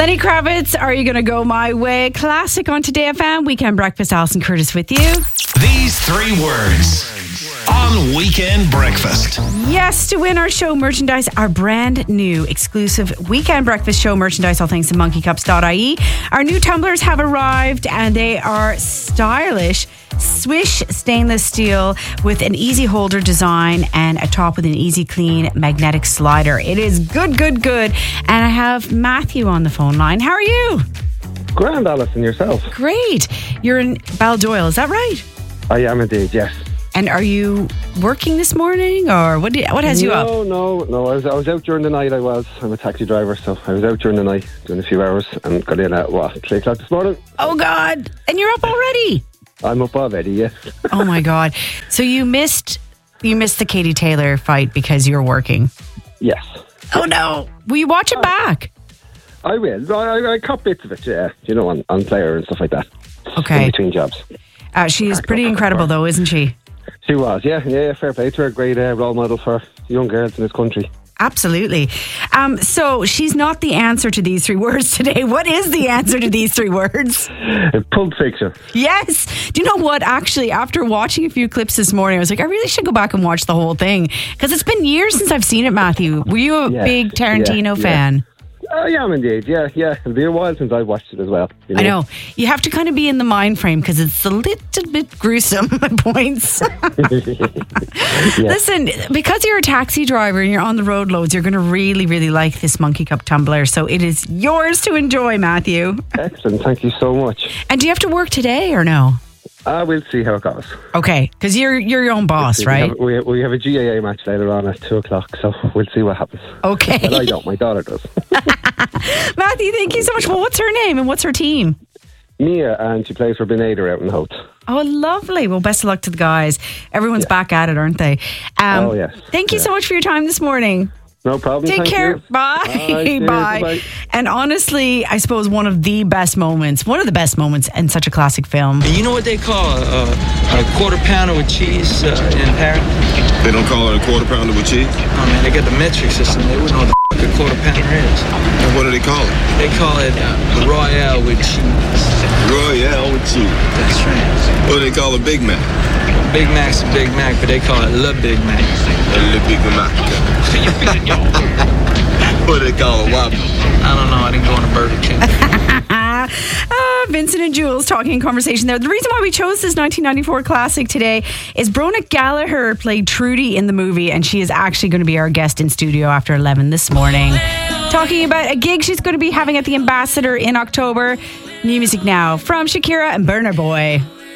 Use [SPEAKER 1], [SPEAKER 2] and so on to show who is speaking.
[SPEAKER 1] Lenny Kravitz, Are You Gonna Go My Way? Classic on Today FM. Weekend Breakfast, Alison Curtis with you.
[SPEAKER 2] These three words on Weekend Breakfast.
[SPEAKER 1] Yes, to win our show merchandise, our brand new exclusive Weekend Breakfast show merchandise, all thanks to monkeycups.ie. Our new tumblers have arrived and they are stylish. Swish stainless steel with an easy holder design and a top with an easy clean magnetic slider. It is good. And I have Matthew on the phone line. How are you?
[SPEAKER 3] Grand, Alison, yourself?
[SPEAKER 1] Great. You're in Baldoyle, is that right?
[SPEAKER 3] I am indeed, yes.
[SPEAKER 1] And are you working this morning or what has you up?
[SPEAKER 3] No. I was out during the night. I'm a taxi driver, so I was out during the night doing a few hours and got in at 3 o'clock this morning.
[SPEAKER 1] Oh God. And you're up already?
[SPEAKER 3] I'm up already, yes.
[SPEAKER 1] Oh my God. So you missed the Katie Taylor fight because you're working?
[SPEAKER 3] Yes.
[SPEAKER 1] Oh no. Will you watch it back?
[SPEAKER 3] I will. I caught bits of it, yeah. On Player and stuff like that.
[SPEAKER 1] Okay.
[SPEAKER 3] In between jobs.
[SPEAKER 1] She is pretty incredible though, isn't she?
[SPEAKER 3] She was, yeah. Fair play to her. Great role model for young girls in this country.
[SPEAKER 1] Absolutely. So she's not the answer to these three words today. What is the answer to these three words?
[SPEAKER 3] Pulp Fiction.
[SPEAKER 1] Yes. Do you know what? Actually, after watching a few clips this morning, I was like, I really should go back and watch the whole thing because it's been years since I've seen it, Matthew. Were you a big Tarantino fan?
[SPEAKER 3] I am indeed, yeah. It'll be a while since I watched it as well.
[SPEAKER 1] I know. You have to kind of be in the mind frame because it's a little bit gruesome at points. Listen, because you're a taxi driver and you're on the road loads, you're going to really, really like this Monkey Cup tumbler. So it is yours to enjoy, Matthew.
[SPEAKER 3] Excellent. Thank you so much.
[SPEAKER 1] And do you have to work today or no?
[SPEAKER 3] We'll see how it goes. Okay,
[SPEAKER 1] because you're your own boss, right?
[SPEAKER 3] We have a GAA match later on at 2 o'clock, so we'll see what happens.
[SPEAKER 1] Okay.
[SPEAKER 3] But I don't, my daughter does.
[SPEAKER 1] Matthew, thank you so much. Well, what's her name and what's her team?
[SPEAKER 3] Mia, and she plays for Benader out in Hout.
[SPEAKER 1] Oh, lovely. Well, best of luck to the guys. Everyone's back at it, aren't they?
[SPEAKER 3] Oh, yes.
[SPEAKER 1] Thank you so much for your time this morning.
[SPEAKER 3] No problem.
[SPEAKER 1] Take care.
[SPEAKER 3] You.
[SPEAKER 1] Bye.
[SPEAKER 3] Bye.
[SPEAKER 1] And honestly, I suppose one of the best moments in such a classic film.
[SPEAKER 4] You know what they call a quarter pounder with cheese in Paris?
[SPEAKER 5] They don't call it a quarter pounder with cheese?
[SPEAKER 4] Oh man, they got the metric system. They wouldn't know what the a quarter pounder is.
[SPEAKER 5] And what do they call it?
[SPEAKER 4] They call it Royale with cheese.
[SPEAKER 5] Royale with cheese.
[SPEAKER 4] That's right.
[SPEAKER 5] What do they call a Big Mac?
[SPEAKER 4] Big Mac's a Big Mac, but they call it Le Big Mac.
[SPEAKER 5] Le Big Mac. What do they call a Whopper?
[SPEAKER 4] I don't know. I didn't go on a Burger King.
[SPEAKER 1] Vincent and Jules talking conversation there. The reason why we chose this 1994 classic today is Brona Gallagher played Trudy in the movie, and she is actually going to be our guest in studio after 11 this morning. Talking about a gig she's going to be having at the Ambassador in October. New music now from Shakira and Burna Boy.